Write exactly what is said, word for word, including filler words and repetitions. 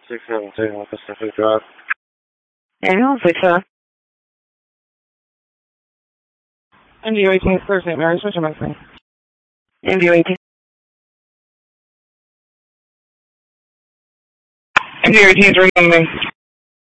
six seven two, Pacific Drive. Ambulance, six seven. M D O eighteen, Thursday, Mary, switch your message. M D O eighteen. M D O eighteen is ringing me.